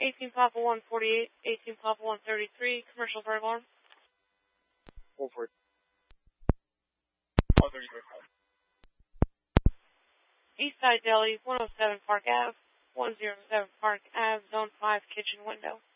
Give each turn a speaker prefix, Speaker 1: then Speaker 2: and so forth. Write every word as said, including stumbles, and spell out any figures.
Speaker 1: eighteen Papa one forty-eight, eighteen Papa one thirty-three, commercial burglar.
Speaker 2: one forty. one thirty-three.
Speaker 1: Eastside Deli, one oh seven Park Ave, one oh seven Park Ave, Zone five, kitchen window.